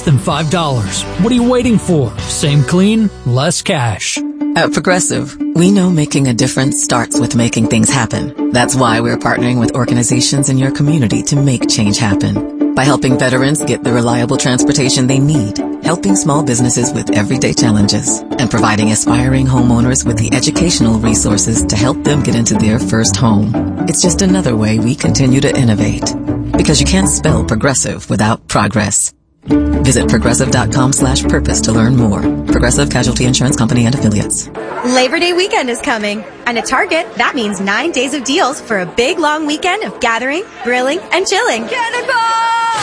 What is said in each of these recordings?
than $5. What are you waiting for? Same clean, less cash. At Progressive, we know making a difference starts with making things happen. That's why we're partnering with organizations in your community to make change happen. By helping veterans get the reliable transportation they need, helping small businesses with everyday challenges, and providing aspiring homeowners with the educational resources to help them get into their first home. It's just another way we continue to innovate. Because you can't spell progressive without progress. Visit progressive.com/purpose to learn more. Progressive Casualty Insurance Company and Affiliates. Labor Day weekend is coming. And at Target, that means 9 days of deals for a big long weekend of gathering, grilling, and chilling. Cannonball!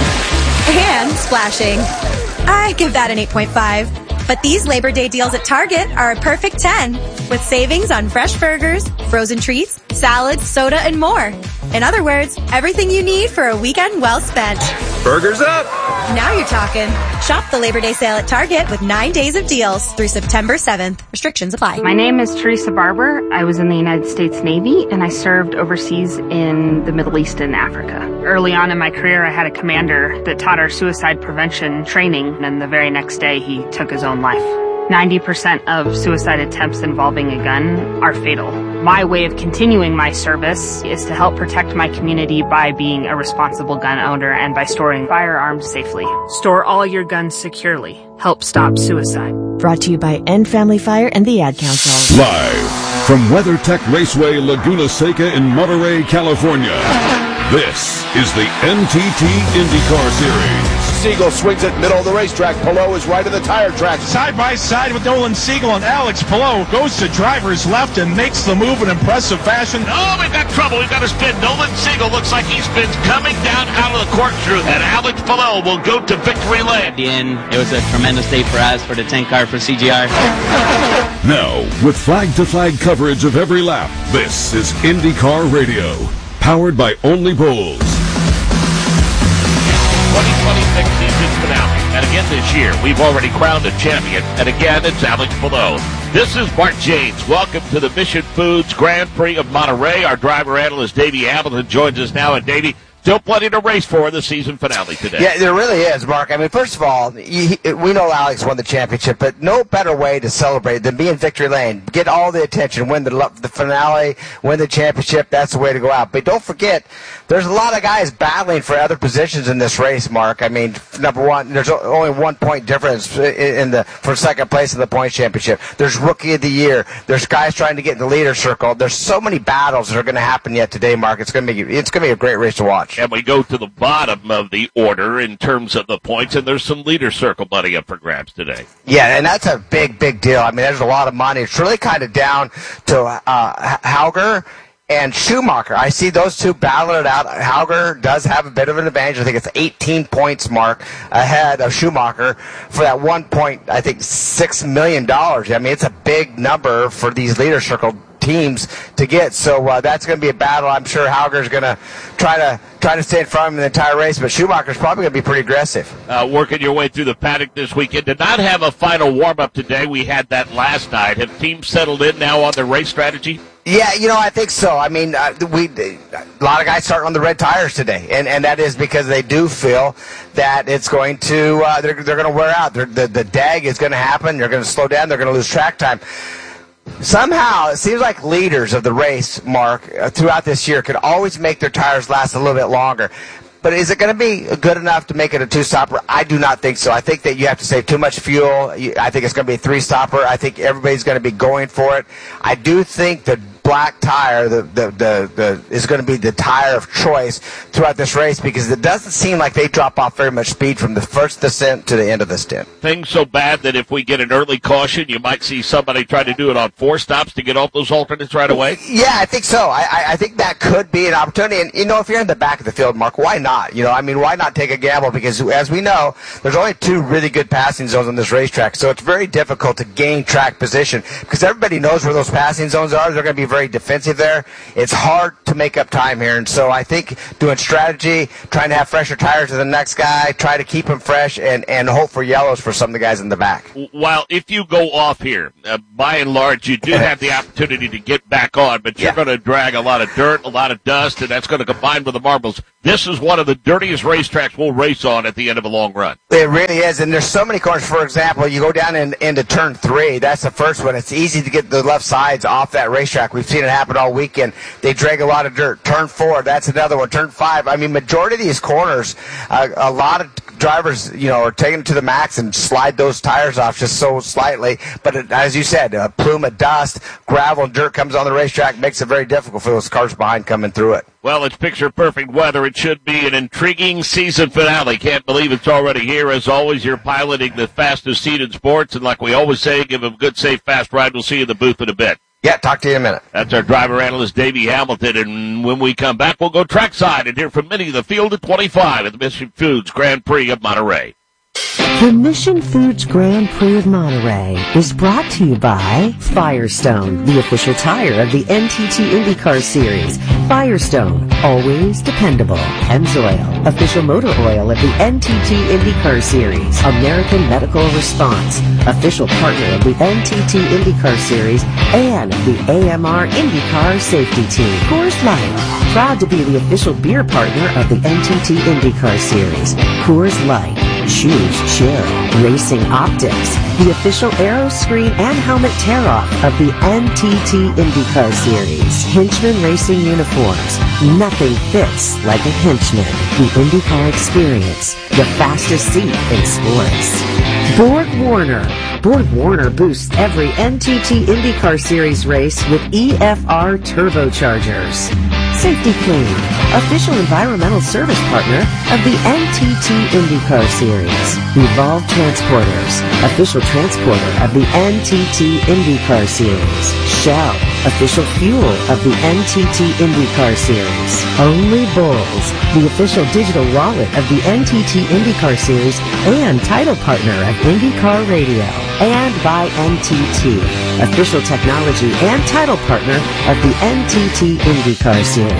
And splashing. I give that an 8.5. But these Labor Day deals at Target are a perfect 10, with savings on fresh burgers, frozen treats, salads, soda, and more. In other words, everything you need for a weekend well spent. Burgers up! Now you're talking. Shop the Labor Day sale at Target with 9 days of deals through September 7th. Restrictions apply. My name is Teresa Barber. I was in the United States Navy, and I served overseas in the Middle East and Africa. Early on in my career, I had a commander that taught our suicide prevention training, and the very next day, he took his own life. 90% of suicide attempts involving a gun are fatal. My way of continuing my service is to help protect my community by being a responsible gun owner and by storing firearms safely. Store all your guns securely. Help stop suicide. Brought to you by End Family Fire and the Ad Council. Live from WeatherTech Raceway Laguna Seca in Monterey, California. This is the NTT IndyCar Series. Siegel swings it middle of the racetrack. Palou is right of the tire track. Side by side with Nolan Siegel, and Alex Palou goes to driver's left and makes the move in impressive fashion. Oh, we've got trouble. We've got to spin. Nolan Siegel looks like he spins coming down out of the corkscrew, and Alex Palou will go to victory lane. At the end, it was a tremendous day for us, for the 10 car, for CGR. Now, with flag-to-flag coverage of every lap, this is IndyCar Radio. Powered by Only Bulls. 2026 season finale. And again this year, we've already crowned a champion. And again, it's Alex Palou. This is Bart James. Welcome to the Mission Foods Grand Prix of Monterey. Our driver analyst, Davey Hamilton, joins us now. And Davey, still plenty to race for in the season finale today. Yeah, there really is, Mark. I mean, first of all, we know Alex won the championship, but no better way to celebrate than be in victory lane. Get all the attention, win the finale, win the championship. That's the way to go out. But don't forget, there's a lot of guys battling for other positions in this race, Mark. I mean, number one, there's only 1 point difference for second place in the points championship. There's Rookie of the Year. There's guys trying to get in the leader circle. There's so many battles that are going to happen yet today, Mark. It's going to be a great race to watch. And we go to the bottom of the order in terms of the points, and there's some leader circle money up for grabs today. Yeah, and that's a big, big deal. I mean, there's a lot of money. It's really kind of down to Hauger and Schumacher. I see those two battling it out. Hauger does have a bit of an advantage. I think it's 18 points, Mark, ahead of Schumacher for that $1.6 million. I mean, it's a big number for these leader circle teams to get. So that's going to be a battle. I'm sure Hauger's going to try to stay in front of him in the entire race, but Schumacher's probably going to be pretty aggressive. Working your way through the paddock this weekend. Did not have a final warm-up today. We had that last night. Have teams settled in now on their race strategy? Yeah, I think so. I mean, a lot of guys starting on the red tires today, and that is because they do feel that it's going to they're going to wear out. The DAG is going to happen. They're going to slow down. They're going to lose track time. Somehow, it seems like leaders of the race, Mark, throughout this year could always make their tires last a little bit longer. But is it going to be good enough to make it a two-stopper? I do not think so. I think that you have to save too much fuel. I think it's going to be a three-stopper. I think everybody's going to be going for it. I do think the black tire is going to be the tire of choice throughout this race because it doesn't seem like they drop off very much speed from the first descent to the end of the stint. Things so bad that if we get an early caution, you might see somebody try to do it on 4 stops to get off those alternates right away? Yeah, I think so. I think that could be an opportunity. And, if you're in the back of the field, Mark, why not? Why not take a gamble? Because, as we know, there's only 2 really good passing zones on this racetrack. So it's very difficult to gain track position because everybody knows where those passing zones are. They're going to be very very defensive there. It's hard to make up time here, and so I think doing strategy, trying to have fresher tires than the next guy, try to keep them fresh, and hope for yellows for some of the guys in the back. While if you go off here, by and large, you do have the opportunity to get back on, but you're going to drag a lot of dirt, a lot of dust, and that's going to combine with the marbles. This is one of the dirtiest racetracks we'll race on at the end of a long run. It really is, and there's so many corners. For example, you go down into turn 3. That's the first one. It's easy to get the left sides off that racetrack. We've seen it happen all weekend. They drag a lot of dirt. Turn 4, that's another one. Turn 5. I mean, majority of these corners, a lot of drivers, are taking it to the max and slide those tires off just so slightly. But as you said, a plume of dust, gravel, and dirt comes on the racetrack, makes it very difficult for those cars behind coming through it. Well, it's picture-perfect weather. It should be an intriguing season finale. Can't believe it's already here. As always, you're piloting the fastest seat in sports, and like we always say, give them a good, safe, fast ride. We'll see you in the booth in a bit. Yeah, talk to you in a minute. That's our driver analyst, Davey Hamilton, and when we come back, we'll go trackside and hear from many of the field at 25 at the Mission Foods Grand Prix of Monterey. The Mission Foods Grand Prix of Monterey is brought to you by Firestone, the official tire of the NTT IndyCar Series. Firestone, always dependable. Pennzoil, official motor oil of the NTT IndyCar Series. American Medical Response, official partner of the NTT IndyCar Series and the AMR IndyCar Safety Team. Coors Light, proud to be the official beer partner of the NTT IndyCar Series. Coors Light. Choose chill. Racing Optics, the official aero screen and helmet tear-off of the NTT IndyCar Series. Hinchman Racing Uniforms. Nothing fits like a Hinchman. The IndyCar experience. The fastest seat in sports. BorgWarner. BorgWarner boosts every NTT IndyCar Series race with EFR turbochargers. Safety Clean, official environmental service partner of the NTT IndyCar Series. Evolve Transporters, official transporter of the NTT IndyCar Series. Shell, official fuel of the NTT IndyCar Series. Only Bulls, the official digital wallet of the NTT IndyCar Series and title partner of IndyCar Radio. And by NTT, official technology and title partner of the NTT IndyCar Series.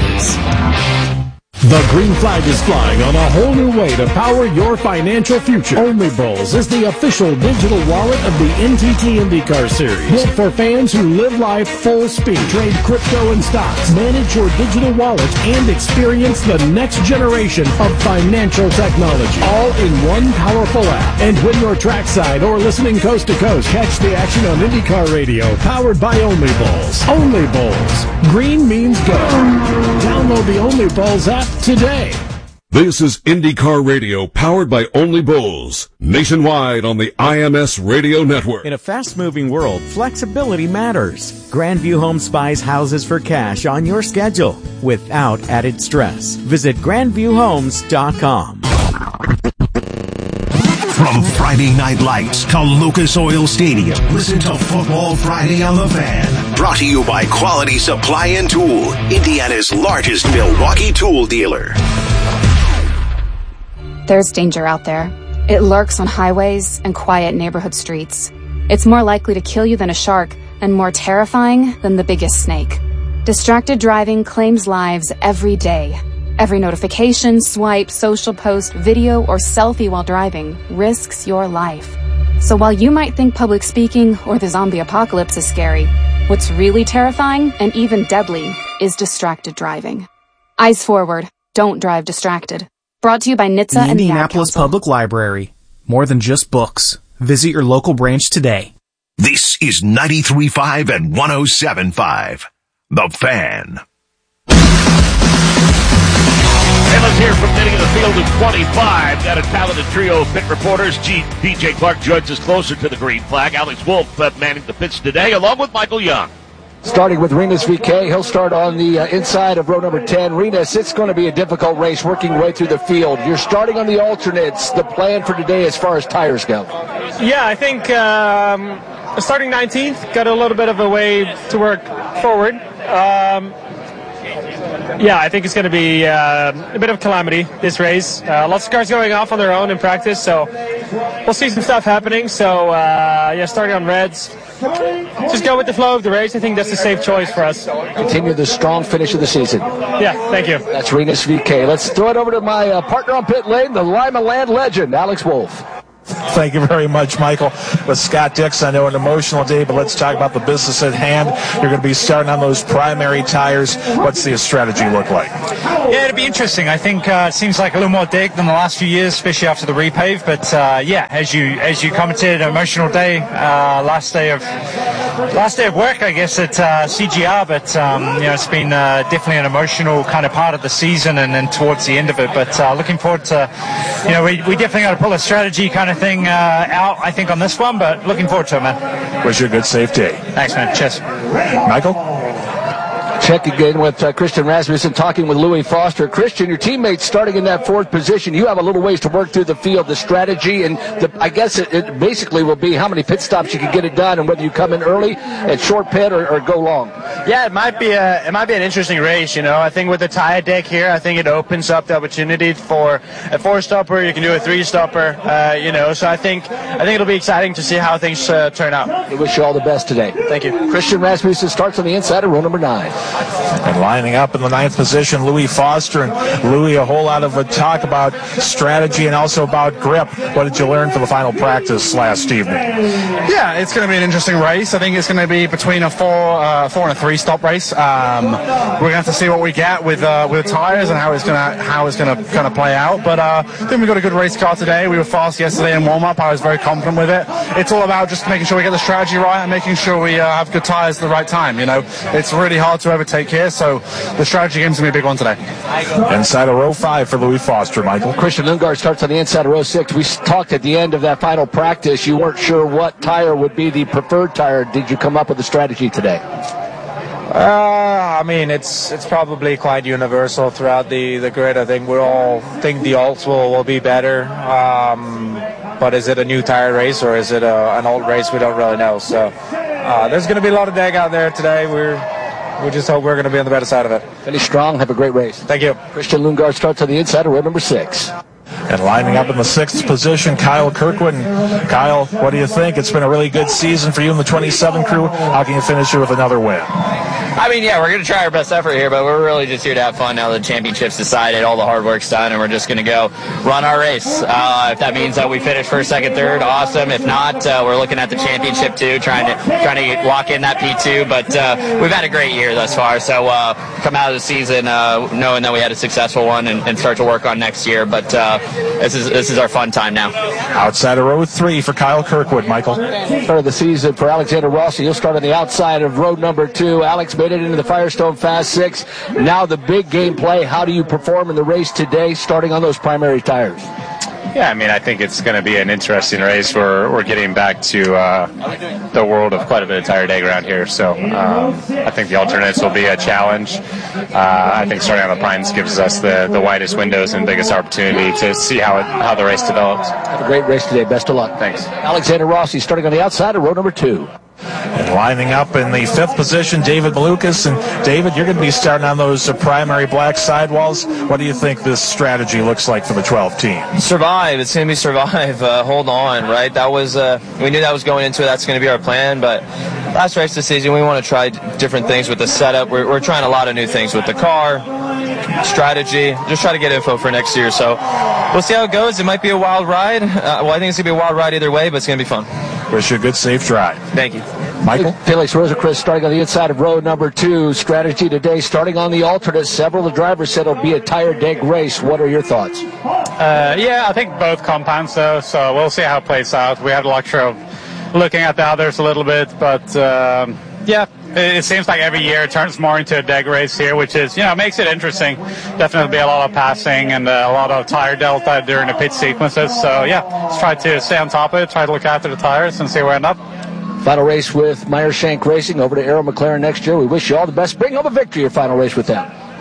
The green flag is flying on a whole new way to power your financial future. Only Bulls is the official digital wallet of the NTT IndyCar Series. Built for fans who live life full speed. Trade crypto and stocks. Manage your digital wallet and experience the next generation of financial technology. All in one powerful app. And when you're trackside or listening coast to coast, catch the action on IndyCar Radio. Powered by Only Bulls. Only Bulls. Green means go. Download the Only Bulls app today. This is IndyCar Radio, powered by Only Bulls, nationwide on the IMS Radio Network. In a fast-moving world, flexibility matters. Grandview Homes buys houses for cash on your schedule without added stress. Visit grandviewhomes.com. From Friday Night Lights to Lucas Oil Stadium, listen to Football Friday on the Fan. Brought to you by Quality Supply and Tool, Indiana's largest Milwaukee tool dealer. There's danger out there. It lurks on highways and quiet neighborhood streets. It's more likely to kill you than a shark and more terrifying than the biggest snake. Distracted driving claims lives every day. Every notification, swipe, social post, video, or selfie while driving risks your life. So while you might think public speaking or the zombie apocalypse is scary, what's really terrifying and even deadly is distracted driving. Eyes forward. Don't drive distracted. Brought to you by NHTSA and the Indianapolis Public Library. More than just books. Visit your local branch today. This is 93.5 and 107.5. The Fan. And let's hear from many of the field of 25. Got a talented trio of pit reporters. DJ Clark joins us closer to the green flag. Alex Wolf manning the pits today, along with Michael Young. Starting with Rinus VeeKay, he'll start on the inside of row number 10. Rinus, it's going to be a difficult race working way through the field. You're starting on the alternates. The plan for today as far as tires go? Yeah, I think starting 19th, got a little bit of a way to work forward. Yeah, I think it's going to be a bit of calamity, this race. Lots of cars going off on their own in practice, so we'll see some stuff happening. So, starting on reds. Just go with the flow of the race. I think that's a safe choice for us. Continue the strong finish of the season. Yeah, thank you. That's Rinus VeeKay. Let's throw it over to my partner on pit lane, the Lima Land legend, Alex Wolff. Thank you very much, Michael. With Scott Dix, I know an emotional day, but let's talk about the business at hand. You're going to be starting on those primary tires. What's the strategy look like? Yeah, it'll be interesting. I think it seems like a little more dig than the last few years, especially after the repave. But as you commented, an emotional day, last day of work, I guess, at CGR. But it's been definitely an emotional kind of part of the season and then towards the end of it. But looking forward to, we definitely got to pull a strategy kind of thing out, I think, on this one, but looking forward to it, man. Wish you a good, safe day. Thanks, man. Cheers. Michael? Check again with Christian Rasmussen talking with Louis Foster. Christian, your teammates starting in that fourth position. You have a little ways to work through the field, the strategy, and I guess it basically will be how many pit stops you can get it done and whether you come in early at short pit or go long. Yeah, it might be an interesting race. I think with the tire deck here, I think it opens up the opportunity for a 4-stopper. You can do a 3-stopper. So I think it'll be exciting to see how things turn out. We wish you all the best today. Thank you. Christian Rasmussen starts on the inside of row number 9. And lining up in the 9th position, Louis Foster. And Louis, a whole lot of talk about strategy and also about grip. What did you learn for the final practice last evening? Yeah, it's going to be an interesting race. I think it's going to be between a 4 and a 3-stop race. We're going to have to see what we get with tires and how it's going to kind of play out. But I think we got a good race car today. We were fast yesterday in warm-up. I was very confident with it. It's all about just making sure we get the strategy right and making sure we have good tires at the right time. It's really hard to overtake here, so the strategy game's going to be a big one today. Inside of row 5 for Louis Foster, Michael. Christian Lundgaard starts on the inside of row 6. We talked at the end of that final practice. You weren't sure what tire would be the preferred tire. Did you come up with a strategy today? It's probably quite universal throughout the grid. I think we all think the alts will be better. But is it a new tire race or is it an old race? We don't really know. So there's going to be a lot of dag out there today. We just hope we're going to be on the better side of it. Finish strong. Have a great race. Thank you. Christian Lundgaard starts on the inside of row number 6. And lining up in the 6th position, Kyle Kirkwood. And Kyle, what do you think? It's been a really good season for you and the 27 crew. How can you finish it with another win? We're going to try our best effort here, but we're really just here to have fun now the championship's decided, all the hard work's done, and we're just going to go run our race. If that means that we finish first, second, third, awesome. If not, we're looking at the championship too, trying to lock in that P2. But we've had a great year thus far, so come out of the season knowing that we had a successful one and start to work on next year. But this is our fun time now. Outside of row 3 for Kyle Kirkwood, Michael. Start of the season for Alexander Rossi. He'll start on the outside of row number 2. Alex made it into the Firestone Fast 6. Now the big game play. How do you perform in the race today, starting on those primary tires? Yeah, I think it's going to be an interesting race. We're getting back to the world of quite a bit of tire dag around here, so I think the alternates will be a challenge. I think starting on the Pines gives us the widest windows and biggest opportunity to see how the race develops. Have a great race today. Best of luck. Thanks. Alexander Rossi starting on the outside of row number 2. And lining up in the 5th position, David Malukas. And David, you're going to be starting on those primary black sidewalls. What do you think this strategy looks like for the 12 team? Survive. It's going to be survive. Hold on, right? That was we knew that was going into it. That's going to be our plan. But last race of the season, we want to try different things with the setup. We're trying a lot of new things with the car, strategy. Just try to get info for next year. So we'll see how it goes. It might be a wild ride. I think it's going to be a wild ride either way, but it's going to be fun. Wish you a good, safe drive. Thank you. Michael? Felix Rosenqvist starting on the inside of row number 2. Strategy today, starting on the alternate. Several of the drivers said it'll be a tire dag race. What are your thoughts? I think both compounds, though, so we'll see how it plays out. We have the luxury of looking at the others a little bit, but it seems like every year it turns more into a dag race here, which is, makes it interesting. Definitely be a lot of passing and a lot of tire delta during the pit sequences. So, let's try to stay on top of it, try to look after the tires and see where we end up. Final race with Meyer Shank Racing over to Arrow McLaren next year. We wish you all the best. Bring home a victory, your final race with them.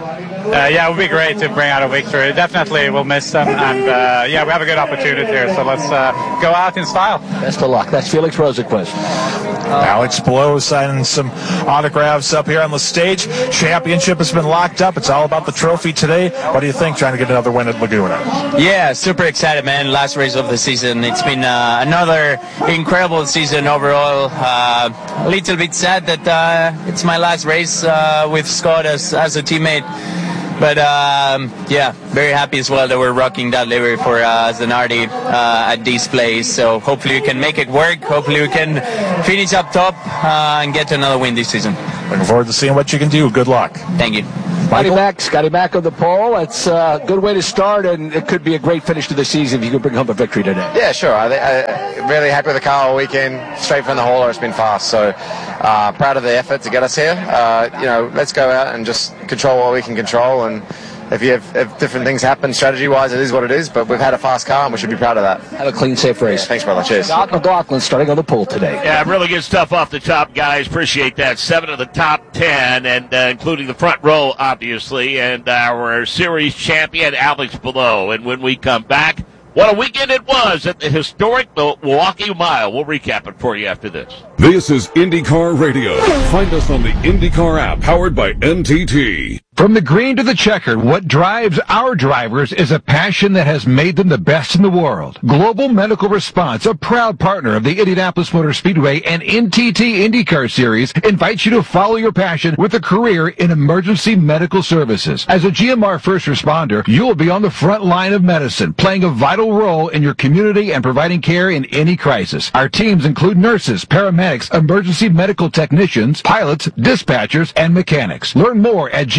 Yeah, it would be great to bring out a victory. Definitely we'll miss them, and yeah, we have a good opportunity here, so let's go out in style. Best of luck. That's Felix Rosenqvist. Alex Palou signing some autographs up here on the stage. Championship has been locked up. It's all about the trophy today. What do you think, trying to get another win at Laguna? Yeah, super excited, man. Last race of the season. It's been another incredible season overall. A little bit sad that it's my last race with Scott as a teammate. But yeah, very happy as well that we're rocking that livery for Zanardi at this place. So hopefully we can make it work. Hopefully we can finish up top and get another win this season. Looking forward to seeing what you can do. Good luck. Thank you. Scotty Mack on the pole. It's a good way to start, and it could be a great finish to the season if you can bring home a victory today. Yeah, sure. I'm really happy with the car all weekend. Straight from the hauler, it's been fast. So proud of the effort to get us here. Let's go out and just control what we can control. And if different things happen strategy-wise, it is what it is. But we've had a fast car, and we should be proud of that. Have a clean, safe race. Yeah, thanks, brother. Cheers. Scott McLaughlin starting on the pole today. Yeah, really good stuff off the top, guys. Appreciate that. 7 of the top 10, and including the front row, obviously, and our series champion, Alex Palou. And when we come back, what a weekend it was at the historic Milwaukee Mile. We'll recap it for you after this. This is IndyCar Radio. Find us on the IndyCar app powered by NTT. From the green to the checkered, what drives our drivers is a passion that has made them the best in the world. Global Medical Response, a proud partner of the Indianapolis Motor Speedway and NTT IndyCar Series, invites you to follow your passion with a career in emergency medical services. As a GMR first responder, you will be on the front line of medicine, playing a vital role in your community and providing care in any crisis. Our teams include nurses, paramedics, emergency medical technicians, pilots, dispatchers, and mechanics. Learn more at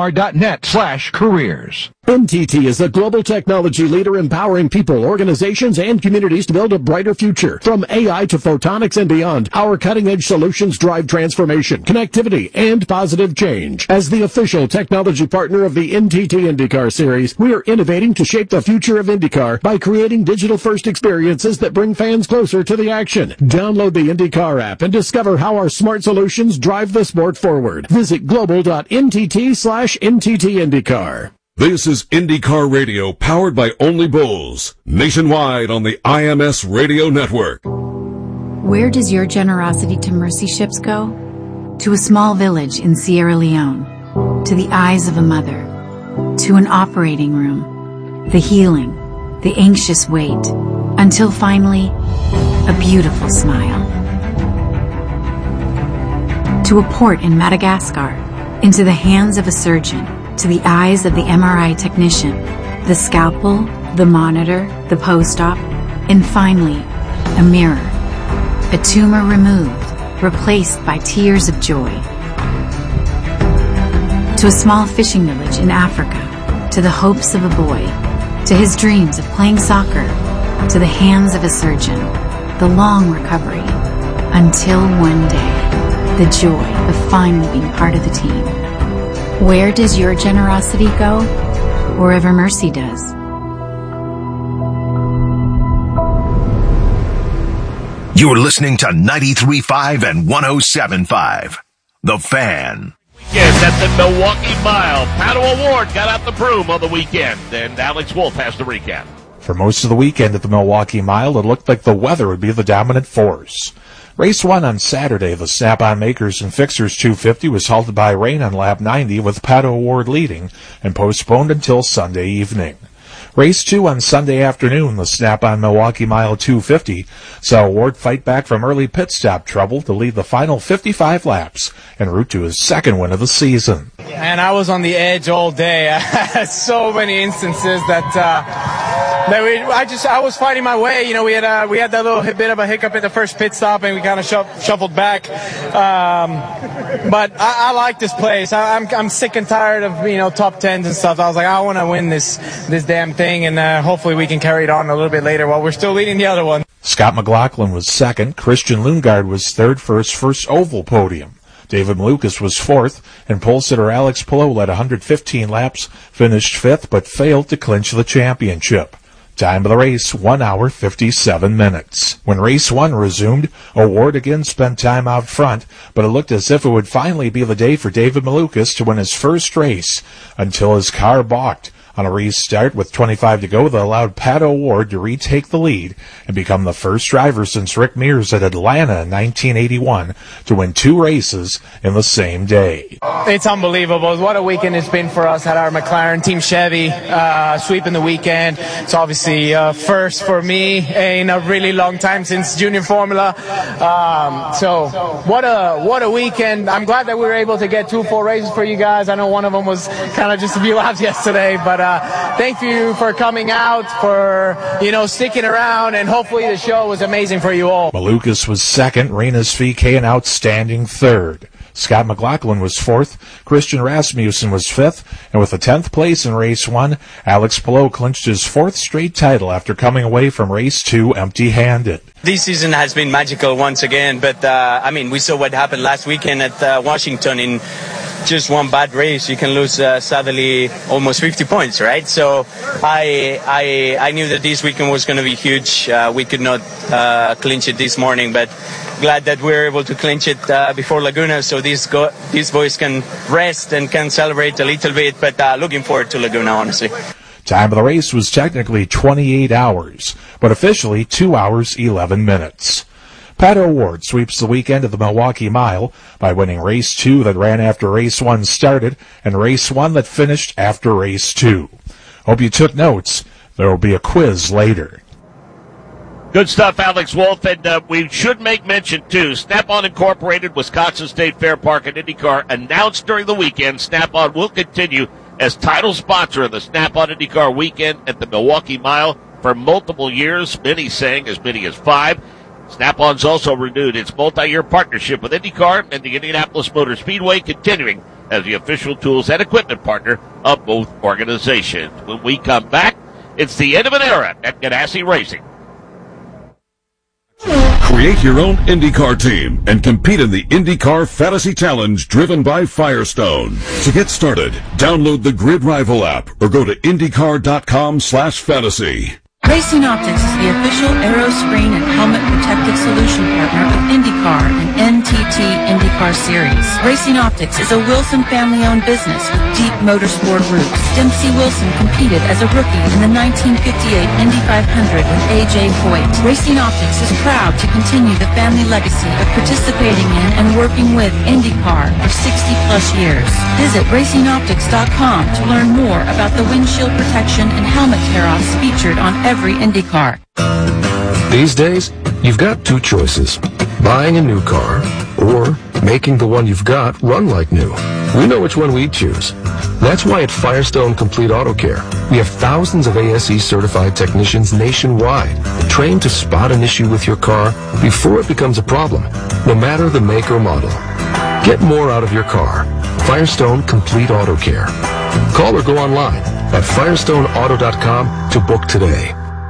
gmr.net/careers. NTT is a global technology leader empowering people, organizations, and communities to build a brighter future. From AI to photonics and beyond, our cutting-edge solutions drive transformation, connectivity, and positive change. As the official technology partner of the NTT IndyCar Series, we are innovating to shape the future of IndyCar by creating digital-first experiences that bring fans closer to the action. Download the IndyCar app and discover how our smart solutions drive the sport forward. Visit global.ntt/NTT IndyCar. This is IndyCar Radio, powered by Only Bulls, nationwide on the IMS Radio Network. Where does your generosity to Mercy Ships go? To a small village in Sierra Leone, to the eyes of a mother, to an operating room, the healing, the anxious wait, until finally, a beautiful smile. To a port in Madagascar, into the hands of a surgeon, to the eyes of the MRI technician, the scalpel, the monitor, the post-op, and finally, a mirror. A tumor removed, replaced by tears of joy. To a small fishing village in Africa, to the hopes of a boy, to his dreams of playing soccer, to the hands of a surgeon, the long recovery, until one day, the joy of finally being part of the team. Where does your generosity go? Wherever Mercy does. You're listening to 93.5 and 107.5. The Fan. Weekend at the Milwaukee Mile. Paddle Award got out the broom on the weekend, and Alex Wolf has the recap. For most of the weekend at the Milwaukee Mile, it looked like the weather would be the dominant force. Race 1 on Saturday, the Snap-on Makers and Fixers 250 was halted by rain on lap 90 with Pato Award leading and postponed until Sunday evening. Race 2 on Sunday afternoon, the Snap-on Milwaukee Mile 250, saw Award fight back from early pit stop trouble to lead the final 55 laps en route to his second win of the season. And I was on the edge all day. I had so many instances that I was fighting my way. You know, we had that little bit of a hiccup at the first pit stop, and we kind of shuffled back. But I like this place. I'm sick and tired of top tens and stuff. I was like, I want to win this damn thing, and hopefully we can carry it on a little bit later while we're still leading the other one. Scott McLaughlin was second. Christian Lundgaard was third for his first oval podium. David Malukas was fourth, and pole sitter Alex Palou led 115 laps, finished fifth, but failed to clinch the championship. Time of the race, 1 hour, 57 minutes. When race 1 resumed, Award again spent time out front, but it looked as if it would finally be the day for David Malukas to win his first race until his car balked on a restart with 25 to go that allowed Pat O'Ward to retake the lead and become the first driver since Rick Mears at Atlanta in 1981 to win 2 races in the same day. It's unbelievable. What a weekend it's been for us at our McLaren Team Chevy, sweeping the weekend. It's obviously first for me in a really long time since Junior Formula. So what a weekend. I'm glad that we were able to get 2 full races for you guys. I know one of them was kind of just a few laps yesterday, but thank you for coming out, for sticking around, and hopefully the show was amazing for you all. Malukas was second, Renas VK an outstanding third. Scott McLaughlin was fourth, Christian Rasmussen was fifth, and with a 10th place in race 1, Alex Palou clinched his 4th straight title after coming away from race 2 empty-handed. This season has been magical once again, but we saw what happened last weekend at Washington. In just one bad race, you can lose sadly almost 50 points, right? So I knew that this weekend was going to be huge. We could not clinch it this morning, but glad that we were able to clinch it before Laguna, so these boys can rest and can celebrate a little bit. But looking forward to Laguna, honestly. Time of the race was technically 28 hours, but officially 2 hours, 11 minutes. Pat O'Ward sweeps the weekend of the Milwaukee Mile by winning race 2 that ran after race 1 started and race 1 that finished after race 2. Hope you took notes. There will be a quiz later. Good stuff, Alex Wolf, and we should make mention, too, Snap-on Incorporated, Wisconsin State Fair Park and IndyCar announced during the weekend Snap-on will continue as title sponsor of the Snap-on IndyCar weekend at the Milwaukee Mile for multiple years, many saying as many as 5. Snap-on's also renewed its multi-year partnership with IndyCar and the Indianapolis Motor Speedway, continuing as the official tools and equipment partner of both organizations. When we come back, it's the end of an era at Ganassi Racing. Create your own IndyCar team and compete in the IndyCar Fantasy Challenge driven by Firestone. To get started, download the Grid Rival app or go to IndyCar.com/fantasy. Racing Optics is the official aero screen and helmet protective solution partner of IndyCar and NTT IndyCar Series. Racing Optics is a Wilson family-owned business with deep motorsport roots. Dempsey Wilson competed as a rookie in the 1958 Indy 500 with A.J. Foyt. Racing Optics is proud to continue the family legacy of participating in and working with IndyCar for 60-plus years. Visit racingoptics.com to learn more about the windshield protection and helmet tear-offs featured on every IndyCar. These days, you've got 2 choices. Buying a new car or making the one you've got run like new. We know which one we'd choose. That's why at Firestone Complete Auto Care, we have thousands of ASE certified technicians nationwide trained to spot an issue with your car before it becomes a problem, no matter the make or model. Get more out of your car. Firestone Complete Auto Care. Call or go online at firestoneauto.com to book today.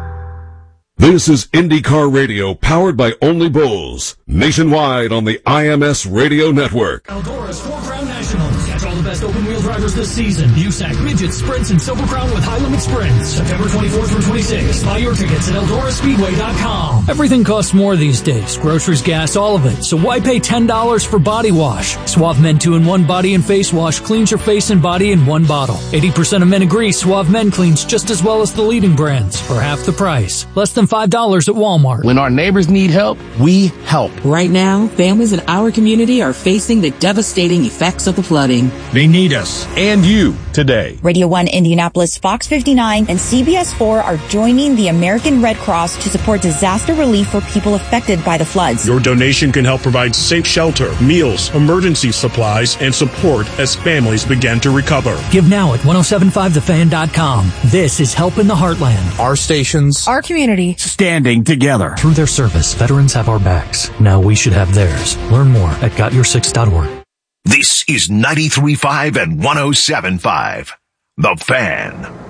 This is IndyCar Radio, powered by Only Bulls, nationwide on the IMS Radio Network. Eldora's 4 Crown Nationals. Catch all the best open-wheel drivers this season. USAC, Midgets, Sprints, and Silver Crown with high-limit sprints. September 24th through 26th. Buy your tickets at EldoraSpeedway.com. Everything costs more these days. Groceries, gas, all of it. So why pay $10 for body wash? Suave Men 2-in-1 Body and Face Wash cleans your face and body in one bottle. 80% of men agree Suave Men cleans just as well as the leading brands for half the price. Less than $5 at Walmart. When our neighbors need help, we help. Right now, families in our community are facing the devastating effects of the flooding. They need us and you today. Radio 1 Indianapolis, Fox 59, and CBS 4 are joining the American Red Cross to support disaster relief for people affected by the floods. Your donation can help provide safe shelter, meals, emergency supplies, and support as families begin to recover. Give now at 1075thefan.com. This is Help in the Heartland. Our stations, our community, standing together. Through their service, veterans have our backs. Now we should have theirs. Learn more at GotYour6.org. This is 93.5 and 107.5. The Fan.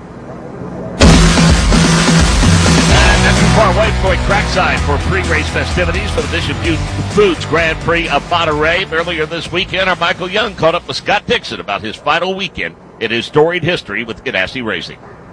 And not too far away for a trackside for pre-race festivities for the Mission Foods Grand Prix of Monterey. Earlier this weekend, our Michael Young caught up with Scott Dixon about his final weekend in his storied history with Ganassi Racing.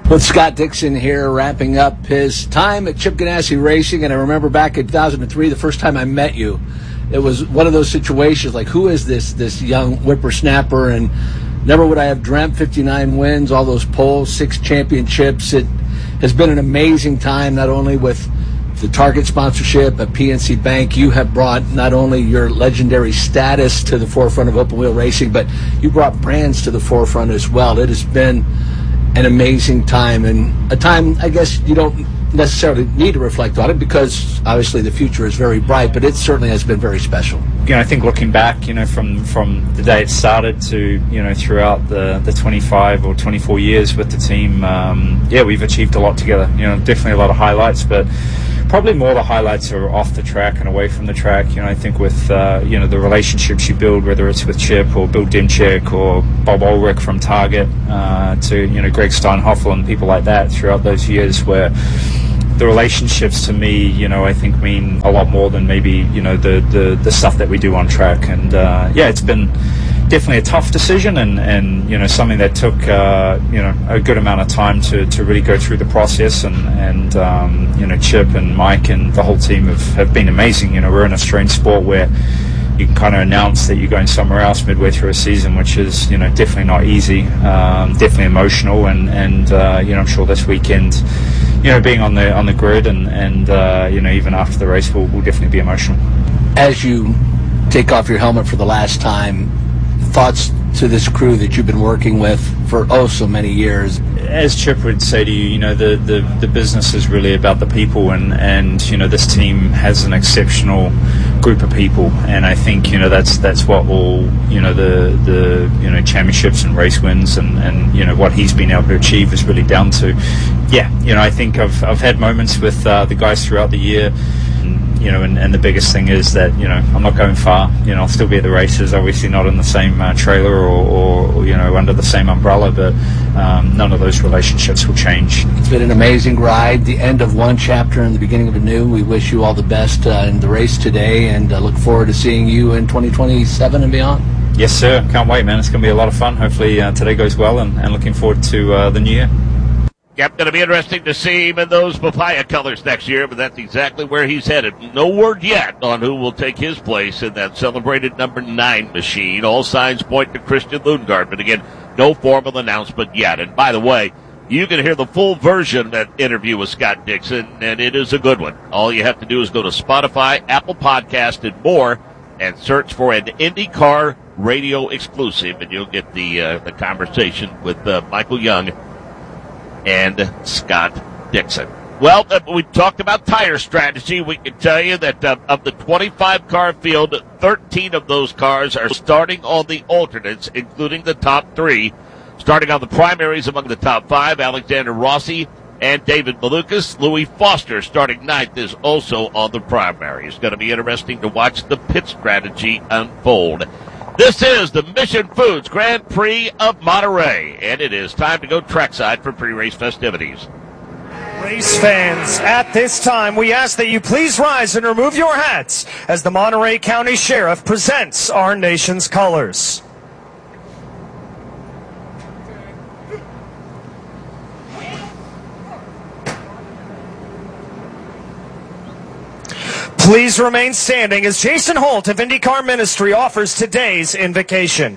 With Scott Dixon here wrapping up his time at Chip Ganassi Racing, and I remember back in 2003, the first time I met you, it was one of those situations like, who is this young whippersnapper? And never would I have dreamt 59 wins, all those poles, 6 championships. It has been an amazing time, not only with the Target sponsorship at PNC Bank. You have brought not only your legendary status to the forefront of open wheel racing, but you brought brands to the forefront as well. It has been an amazing time, and a time I guess you don't necessarily need to reflect on it because obviously the future is very bright, but it certainly has been very special. I think looking back, from the day it started to, throughout the 25 or 24 years with the team, we've achieved a lot together. Definitely a lot of highlights, but probably more the highlights are off the track and away from the track. I think with, the relationships you build, whether it's with Chip or Bill Dimchik or Bob Ulrich from Target, to, Greg Steinhoffel and people like that throughout those years where the relationships to me, I think mean a lot more than maybe, the stuff that we do on track. And, it's been definitely a tough decision and something that took, a good amount of time to really go through the process. And Chip and Mike and the whole team have been amazing. We're in a strange sport where you can kind of announce that you're going somewhere else midway through a season, which is, definitely not easy, definitely emotional. And I'm sure this weekend, being on the grid and even after the race will definitely be emotional. As you take off your helmet for the last time, thoughts to this crew that you've been working with for so many years? As Chip would say to you, the business is really about the people, and this team has an exceptional group of people, and I think that's what all the championships and race wins and what he's been able to achieve is really down to. I think I've had moments with the guys throughout the year. And the biggest thing is that, I'm not going far. I'll still be at the races, obviously not in the same trailer or under the same umbrella, but none of those relationships will change. It's been an amazing ride, the end of one chapter and the beginning of a new. We wish you all the best in the race today, and look forward to seeing you in 2027 and beyond. Yes, sir. Can't wait, man. It's going to be a lot of fun. Hopefully today goes well, and looking forward to the new year. Yep, going to be interesting to see him in those papaya colors next year, but that's exactly where he's headed. No word yet on who will take his place in that celebrated number 9 machine. All signs point to Christian Lundgaard, but again, no formal announcement yet. And by the way, you can hear the full version of that interview with Scott Dixon, and it is a good one. All you have to do is go to Spotify, Apple Podcast, and more, and search for an IndyCar radio exclusive, and you'll get the conversation with Michael Young and Scott Dixon. Well, we talked about tire strategy. We can tell you that of the 25-car field, 13 of those cars are starting on the alternates, including the top 3. Starting on the primaries among the top 5, Alexander Rossi and David Malukas. Louis Foster, starting 9th, is also on the primary. It's going to be interesting to watch the pit strategy unfold. This is the Mission Foods Grand Prix of Monterey, and it is time to go trackside for pre-race festivities. Race fans, at this time, we ask that you please rise and remove your hats as the Monterey County Sheriff presents our nation's colors. Please remain standing as Jason Holt of IndyCar Ministry offers today's invocation.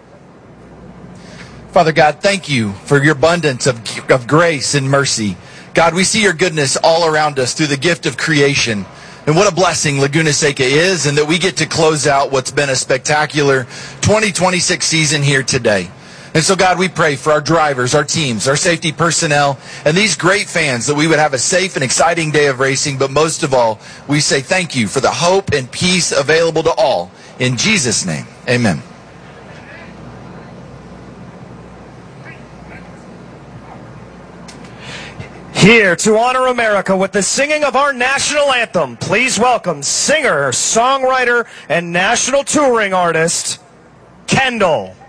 Father God, thank you for your abundance of grace and mercy. God, we see your goodness all around us through the gift of creation. And what a blessing Laguna Seca is, and that we get to close out what's been a spectacular 2026 season here today. And so, God, we pray for our drivers, our teams, our safety personnel, and these great fans that we would have a safe and exciting day of racing. But most of all, we say thank you for the hope and peace available to all. In Jesus' name, amen. Here to honor America with the singing of our national anthem, please welcome singer, songwriter, and national touring artist, Kendall.